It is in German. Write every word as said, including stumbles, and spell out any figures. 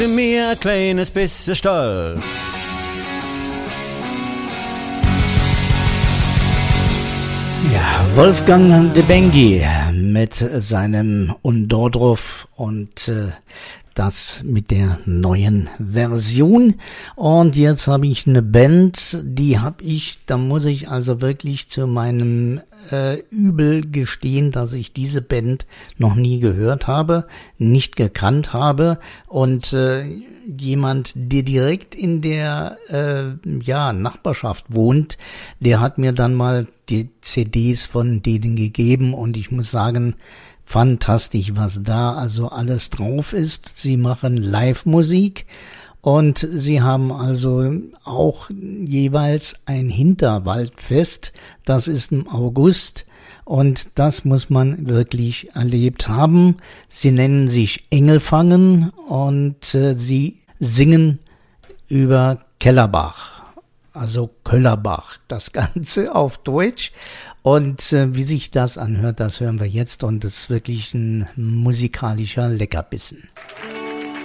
Mir ein kleines bisschen stolz. Ja, Wolfgang de Bengi mit seinem Undodruf und äh, das mit der neuen Version. Und jetzt habe ich eine Band, die habe ich, da muss ich also wirklich zu meinem äh, Übel gestehen, dass ich diese Band noch nie gehört habe, nicht gekannt habe. Und äh, jemand, der direkt in der äh, ja, Nachbarschaft wohnt, der hat mir dann mal die C Ds von denen gegeben und ich muss sagen, fantastisch, was da also alles drauf ist. Sie machen Live-Musik und sie haben also auch jeweils ein Hinterwaldfest. Das ist im August und das muss man wirklich erlebt haben. Sie nennen sich Engelfangen und äh, sie singen über Kellerbach, also Köllerbach, das Ganze auf Deutsch. Und äh, wie sich das anhört, das hören wir jetzt und das ist wirklich ein musikalischer Leckerbissen.